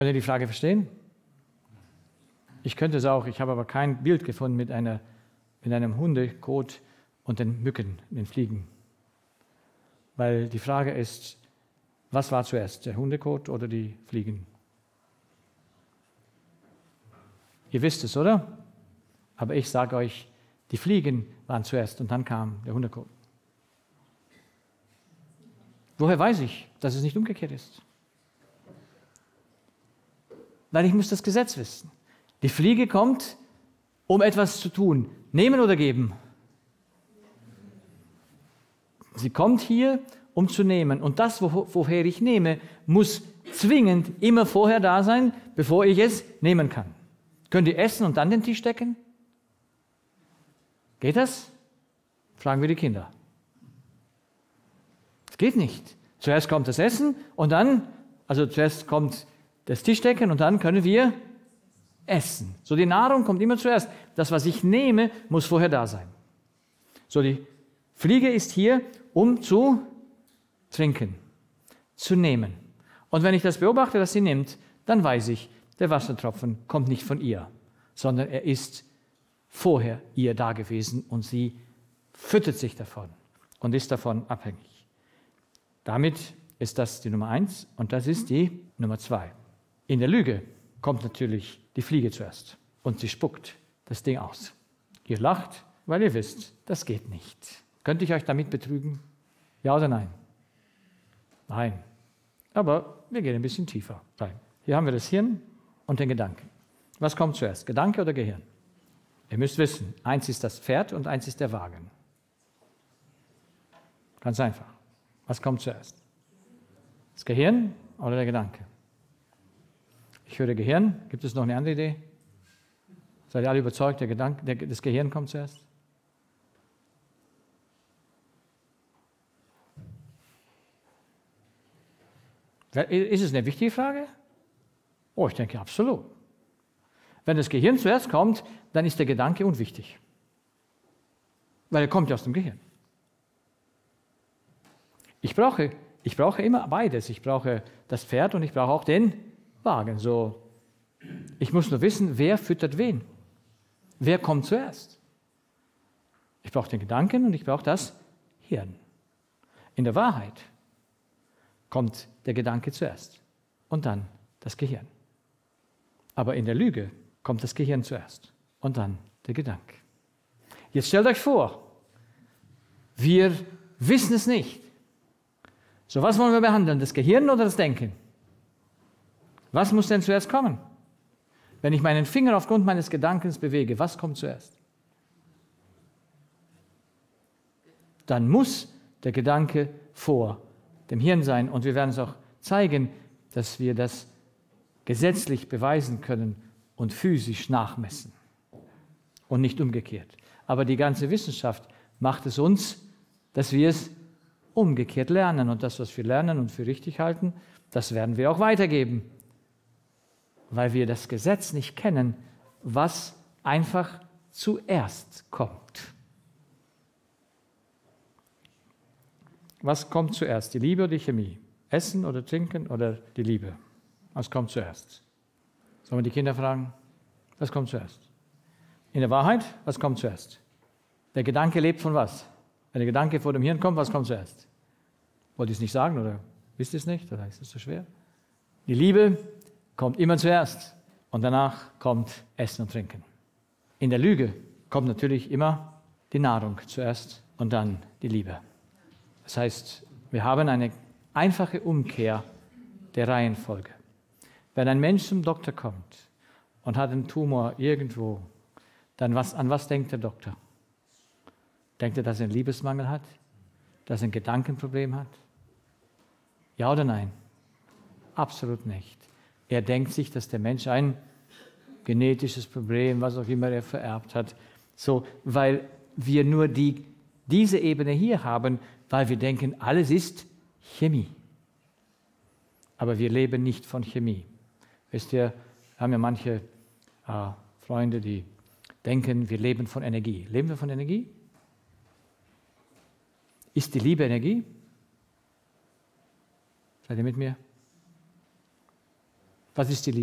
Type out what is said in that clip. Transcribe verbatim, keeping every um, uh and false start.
Könnt ihr die Frage verstehen? Ich könnte es auch, ich habe aber kein Bild gefunden mit, einer, mit einem Hundekot und den Mücken, den Fliegen. Weil die Frage ist, was war zuerst, der Hundekot oder die Fliegen? Ihr wisst es, oder? Aber ich sage euch, die Fliegen waren zuerst und dann kam der Hundekot. Woher weiß ich, dass es nicht umgekehrt ist? Weil ich muss das Gesetz wissen. Die Fliege kommt, um etwas zu tun. Nehmen oder geben? Sie kommt hier, um zu nehmen. Und das, wo, woher ich nehme, muss zwingend immer vorher da sein, bevor ich es nehmen kann. Könnt ihr essen und dann den Tisch decken? Geht das? Fragen wir die Kinder. Es geht nicht. Zuerst kommt das Essen und dann, also zuerst kommt das Tischdecken und dann können wir essen. So, die Nahrung kommt immer zuerst. Das, was ich nehme, muss vorher da sein. So, die Fliege ist hier, um zu trinken, zu nehmen. Und wenn ich das beobachte, was sie nimmt, dann weiß ich, der Wassertropfen kommt nicht von ihr, sondern er ist vorher ihr da gewesen und sie füttert sich davon und ist davon abhängig. Damit ist das die Nummer eins und das ist die Nummer zwei. In der Lüge kommt natürlich die Fliege zuerst und sie spuckt das Ding aus. Ihr lacht, weil ihr wisst, das geht nicht. Könnte ich euch damit betrügen? Ja oder nein? Nein. Aber wir gehen ein bisschen tiefer rein. Hier haben wir das Hirn und den Gedanken. Was kommt zuerst, Gedanke oder Gehirn? Ihr müsst wissen, eins ist das Pferd und eins ist der Wagen. Ganz einfach. Was kommt zuerst? Das Gehirn oder der Gedanke? Ich höre Gehirn. Gibt es noch eine andere Idee? Seid ihr alle überzeugt, der Gedanke, der, das Gehirn kommt zuerst? Ist es eine wichtige Frage? Oh, ich denke absolut. Wenn das Gehirn zuerst kommt, dann ist der Gedanke unwichtig. Weil er kommt ja aus dem Gehirn. Ich brauche, ich brauche immer beides. Ich brauche das Pferd und ich brauche auch den Wagen. So, ich muss nur wissen, wer füttert wen. Wer kommt zuerst? Ich brauche den Gedanken und ich brauche das Hirn. In der Wahrheit kommt der Gedanke zuerst und dann das Gehirn. Aber in der Lüge kommt das Gehirn zuerst und dann der Gedanke. Jetzt stellt euch vor, wir wissen es nicht. So, was wollen wir behandeln? Das Gehirn oder das Denken? Was muss denn zuerst kommen? Wenn ich meinen Finger aufgrund meines Gedankens bewege, was kommt zuerst? Dann muss der Gedanke vor dem Hirn sein. Und wir werden es auch zeigen, dass wir das gesetzlich beweisen können und physisch nachmessen. Und nicht umgekehrt. Aber die ganze Wissenschaft macht es uns, dass wir es umgekehrt lernen. Und das, was wir lernen und für richtig halten, das werden wir auch weitergeben. Weil wir das Gesetz nicht kennen, was einfach zuerst kommt. Was kommt zuerst, die Liebe oder die Chemie? Essen oder Trinken oder die Liebe? Was kommt zuerst? Sollen wir die Kinder fragen? Was kommt zuerst? In der Wahrheit, was kommt zuerst? Der Gedanke lebt von was? Wenn der Gedanke vor dem Hirn kommt, was kommt zuerst? Wollt ihr es nicht sagen oder wisst ihr es nicht? Oder ist es so schwer? Die Liebe kommt immer zuerst und danach kommt Essen und Trinken. In der Lüge kommt natürlich immer die Nahrung zuerst und dann die Liebe. Das heißt, wir haben eine einfache Umkehr der Reihenfolge. Wenn ein Mensch zum Doktor kommt und hat einen Tumor irgendwo, dann was, an was denkt der Doktor? Denkt er, dass er einen Liebesmangel hat? Dass er ein Gedankenproblem hat? Ja oder nein? Absolut nicht. Er denkt sich, dass der Mensch ein genetisches Problem, was auch immer er vererbt hat, so, weil wir nur die, diese Ebene hier haben, weil wir denken, alles ist Chemie. Aber wir leben nicht von Chemie. Wisst ihr, wir haben ja manche äh, Freunde, die denken, wir leben von Energie. Leben wir von Energie? Ist die Liebe Energie? Seid ihr mit mir? Was Was ist die Liebe?